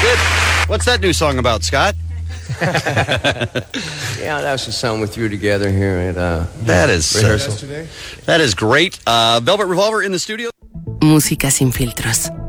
Good. What's that new song about, Scott? Yeah, that was just something we threw together here at That is rehearsal. that is great. Velvet Revolver in the studio. Música sin filtros.